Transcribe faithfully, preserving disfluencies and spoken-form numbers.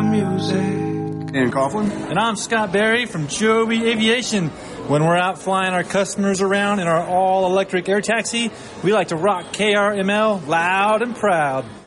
music. Ian Coughlin. And I'm Scott Barry from Joby Aviation. When we're out flying our customers around in our all-electric air taxi, we like to rock K R M L loud and proud.